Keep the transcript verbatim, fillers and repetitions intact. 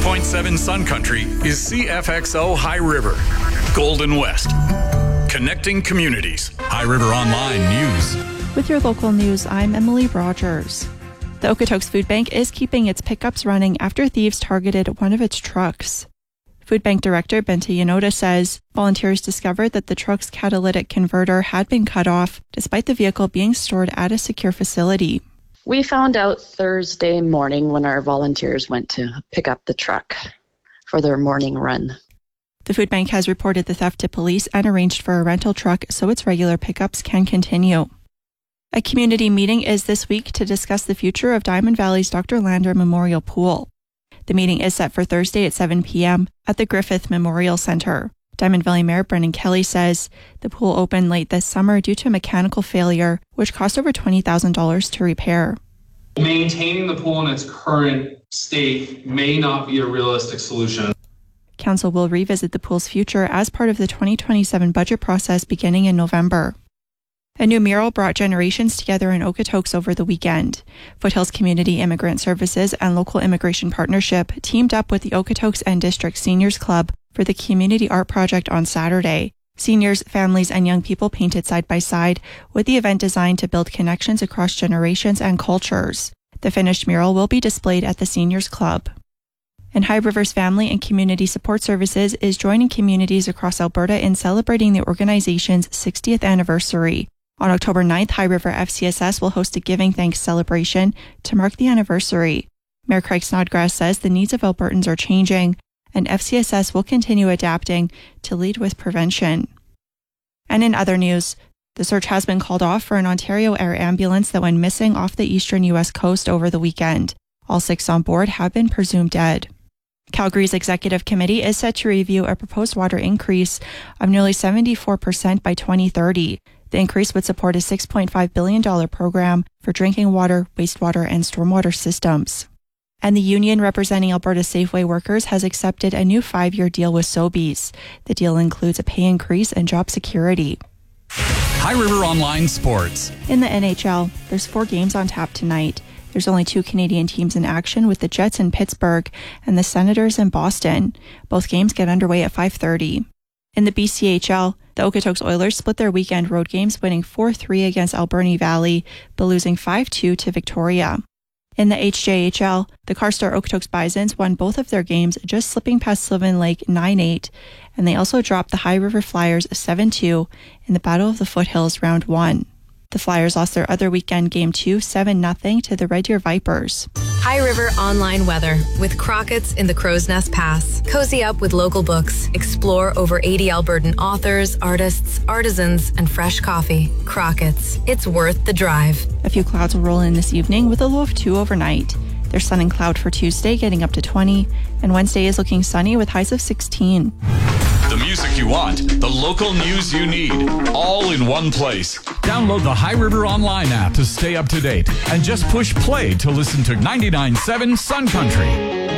point seven Sun Country is C F X O High River, Golden West. Connecting communities. High River Online News. With your local news, I'm Emily Rogers. The Okotoks Food Bank is keeping its pickups running after thieves targeted one of its trucks. Food Bank Director Bente Yanoda says volunteers discovered that the truck's catalytic converter had been cut off despite the vehicle being stored at a secure facility. We found out Thursday morning when our volunteers went to pick up the truck for their morning run. The food bank has reported the theft to police and arranged for a rental truck so its regular pickups can continue. A community meeting is this week to discuss the future of Diamond Valley's Doctor Lander Memorial Pool. The meeting is set for Thursday at seven p.m. at the Griffith Memorial Center. Diamond Valley Mayor Brendan Kelly says the pool opened late this summer due to a mechanical failure, which cost over twenty thousand dollars to repair. Maintaining the pool in its current state may not be a realistic solution. Council will revisit the pool's future as part of the twenty twenty-seven budget process beginning in November. A new mural brought generations together in Okotoks over the weekend. Foothills Community Immigrant Services and Local Immigration Partnership teamed up with the Okotoks and District Seniors Club for the Community Art Project on Saturday. Seniors, families, and young people painted side by side, with the event designed to build connections across generations and cultures. The finished mural will be displayed at the Seniors Club. And High River's Family and Community Support Services is joining communities across Alberta in celebrating the organization's sixtieth anniversary. On October ninth, High River F C S S will host a Giving Thanks celebration to mark the anniversary. Mayor Craig Snodgrass says the needs of Albertans are changing, and F C S S will continue adapting to lead with prevention. And in other news, the search has been called off for an Ontario Air ambulance that went missing off the eastern U S coast over the weekend. All six on board have been presumed dead. Calgary's executive committee is set to review a proposed water increase of nearly seventy-four percent by twenty thirty. The increase would support a six point five billion dollars program for drinking water, wastewater, and stormwater systems. And the union representing Alberta Safeway workers has accepted a new five-year deal with Sobeys. The deal includes a pay increase and job security. High River Online Sports. In the N H L, there's four games on tap tonight. There's only two Canadian teams in action, with the Jets in Pittsburgh and the Senators in Boston. Both games get underway at five thirty. In the B C H L, the Okotoks Oilers split their weekend road games, winning four three against Alberni Valley, but losing five two to Victoria. In the H J H L, the Carstar Okotoks Bisons won both of their games, just slipping past Sylvan Lake nine eight, and they also dropped the High River Flyers seven two in the Battle of the Foothills Round one. The Flyers lost their other weekend game two, seven nothing to the Red Deer Vipers. High River Online Weather with Crockett's in the Crow's Nest Pass. Cozy up with local books. Explore over eighty Albertan authors, artists, artisans, and fresh coffee. Crockett's. It's worth the drive. A few clouds will roll in this evening with a low of two overnight. There's sun and cloud for Tuesday, getting up to twenty, and Wednesday is looking sunny with highs of sixteen. The music you want, the local news you need, all in one place. Download the High River Online app to stay up to date, and just push play to listen to ninety-nine point seven Sun Country.